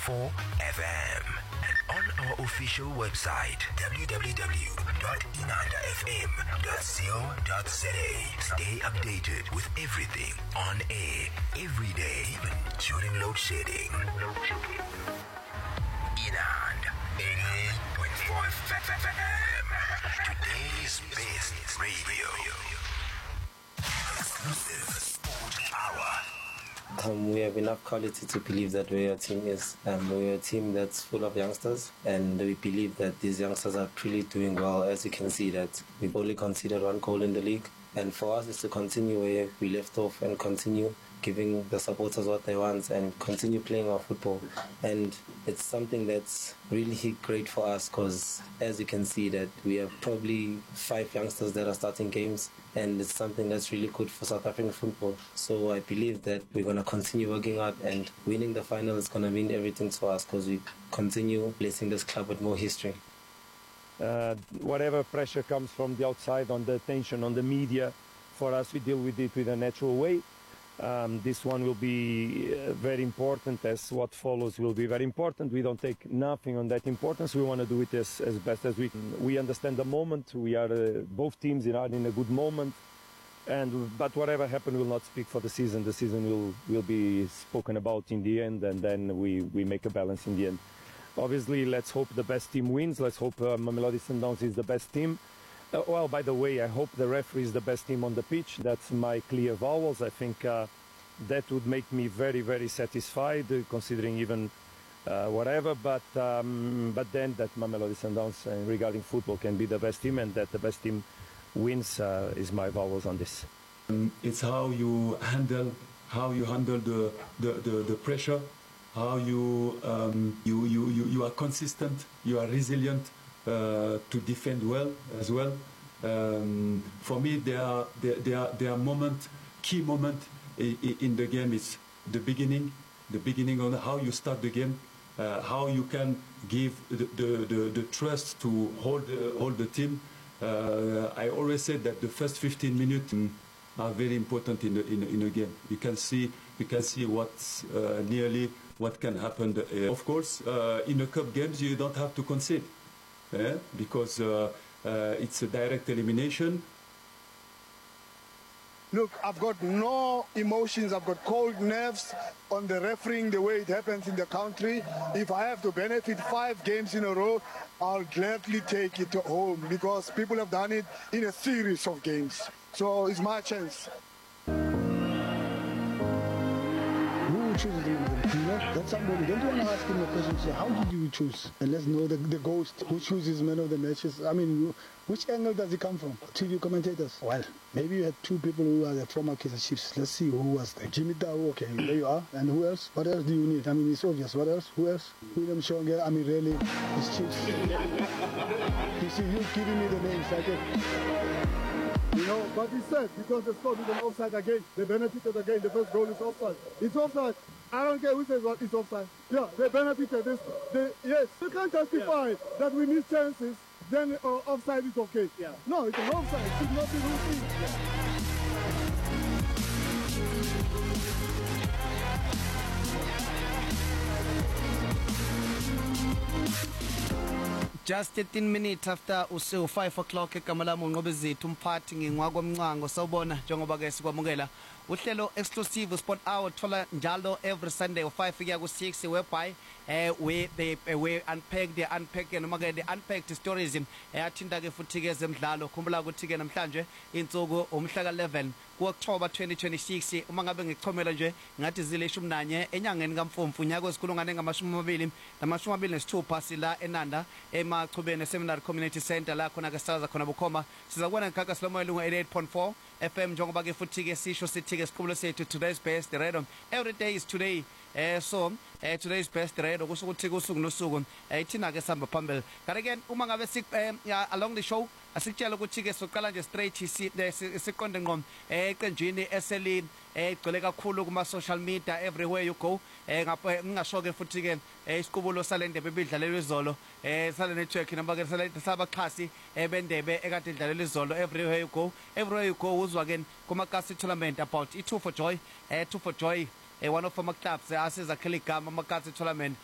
FM and on our official website www.inandafm.co.za. Stay updated with everything on air every day, even during load shedding. Inand 88.4 FM. Today's best radio. Exclusive Sport Hour. We have enough quality to believe that we're a team we're a team that's full of youngsters, and we believe that these youngsters are really doing well. As you can see, that we've only conceded 1 goal in the league, and for us is to continue where we left off and continue giving the supporters what they want and continue playing our football. And it's something that's really great for us because, as you can see, that we have probably 5 youngsters that are starting games, and it's something that's really good for South African football. So I believe that we're going to continue working hard, and winning the final is going to mean everything to us because we continue blessing this club with more history. Whatever pressure comes from the outside, on the attention, on the media, for us we deal with it with a natural way. This one will be very important, as what follows will be very important. We don't take nothing on that importance. We want to do it as best as we can. We understand the moment. We are both teams are in a good moment, but whatever happens will not speak for the season. The season will be spoken about in the end, and then we make a balance in the end. Obviously, let's hope the best team wins. Let's hope Mamelodi Sundowns is the best team. Well, by the way, I hope the referee is the best team on the pitch. That's my clear vowels. I think that would make me very, very satisfied, considering even whatever. But then that Mamelodi Sundowns, regarding football, can be the best team, and that the best team wins is my vowels on this. It's how you handle the pressure, how you are consistent, you are resilient. To defend well as well. For me, there are key moment in the game is the beginning on how you start the game, how you can give the trust to hold the team. I always said that the first 15 minutes are very important in a game. You can see what's nearly what can happen. Of course, in the cup games you don't have to concede. Because it's a direct elimination. Look, I've got no emotions. I've got cold nerves on the refereeing, the way it happens in the country. If I have to benefit 5 games in a row, I'll gladly take it home because people have done it in a series of games. So it's my chance. Chooses the that's somebody. Don't you want to ask him a question? Say, how did you choose? And let's know the ghost who chooses man of the matches. I mean, which angle does he come from? TV commentators. Well, maybe you had 2 people who are the former Kaizer Chiefs. Let's see who was there. Jimmy Tao. Okay, there you are. And who else? What else do you need? I mean, it's obvious. What else? Who else? William Shonga. I mean, really, it's Chiefs. You see, you giving me the names. You know, but he said, because they scored with an offside again, they benefited again, the first goal is offside. It's offside. I don't care who says what is offside. Yeah, they benefited this. Yes, you can't justify that we miss chances, then offside is okay. Yeah. No, it's an offside. It should not be routine. Just 13 minutes after 5 o'clock ekamala monqobe zethu umphathi ngingwakwamncango sawubona njengoba ke sikwamukela uhlelo exclusive sport hour thola njalo every Sunday u5 kuya ku6 whereby we unpack noma ke the unpacked stories ayathinta ke futhi ke zemidlalo khumbula ukuthi ke namhlanje insuku umhla ka11 ku-October 2026 uma ngabe ngichomela nje ngathi zileshumi nanye enyangeni kaMfumfu nyaka wesikhulungwane ngama-26 sila eNanda emachubeni seminary community center la khona ke saza khona bukhoma sizakubona ngikhankasi lomoya lungu 88.4 FM njengoba ke futhi ke sisho sithi ke sikhululo sethu today's best radio every day is today today's best radio kusho ukuthi kusuku nosuku ithina ke sihamba phambili kanti ke uma ngabe along the show asikutshela ukuthi ke soqala nje straight siqonde ngqom eqenjini eseli egcwele kakhulu kuma social media everywhere you go ngapha ngingasho ke futhi ke isiqubulo salendebe bidlalelwe izolo sale network noma ke sale sabaxhasi bendebe ekade idlalelwe izolo everywhere you go uzwa ke kuma kasi tournament about i2 for joy one of our clubs asizakhela igama amakasi tournament